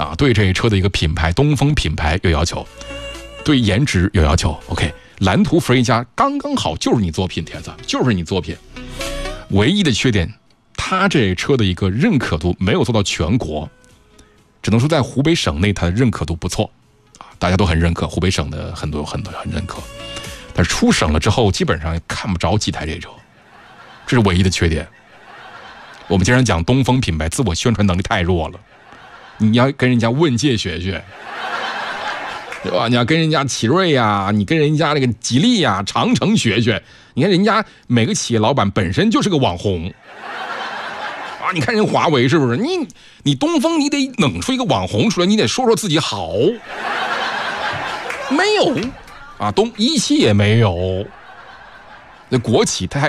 啊，对这车的一个品牌东风品牌有要求，对颜值有要求。OK， 蓝图福瑞加刚刚好，就是你作品，铁子，就是你作品。唯一的缺点，它这车的一个认可度没有做到全国，只能说在湖北省内它的认可度不错啊，大家都很认可，湖北省的很多很认可。但是出省了之后，基本上看不着几台这车，这是唯一的缺点。我们经常讲东风品牌自我宣传能力太弱了，你要跟人家问界学学，对吧？你要跟人家奇瑞呀，你跟人家那个吉利呀、长城学学。你看人家每个企业老板本身就是个网红啊！你看人华为是不是？你东风你得弄出一个网红出来，你得说说自己好，没有啊？一汽也没有。那国企